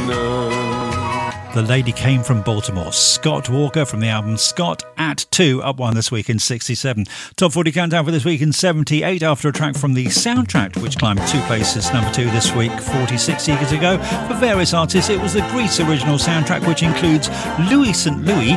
The Lady Came from Baltimore. Scott Walker from the album Scott at 2, up 1 this week in 67. Top 40 countdown for this week in 78 after a track from the soundtrack, which climbed 2 places, number 2 this week 46 years ago. For various artists, it was the Grease original soundtrack, which includes Louis St. Louis